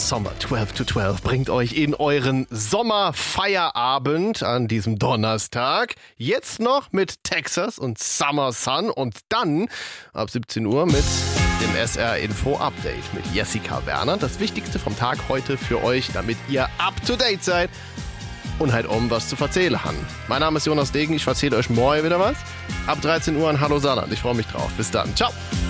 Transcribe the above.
Summer 12 to 12 bringt euch in euren Sommerfeierabend an diesem Donnerstag. Jetzt noch mit Texas und Summer Sun und dann ab 17 Uhr mit dem SR Info Update mit Jessica Werner. Das Wichtigste vom Tag heute für euch, damit ihr up to date seid und halt was zu erzählen haben. Mein Name ist Jonas Degen, ich erzähle euch morgen wieder was. Ab 13 Uhr an Hallo Saarland. Ich freue mich drauf. Bis dann. Ciao.